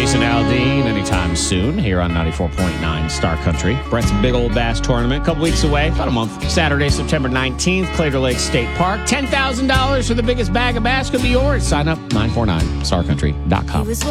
Jason Aldean anytime soon here on 94.9 Star Country. Brett's Big Old Bass Tournament, a couple weeks away, about a month. Saturday, September 19th, Clear Lake State Park. $10,000 for the biggest bag of bass could be yours. Sign up, 949starcountry.com.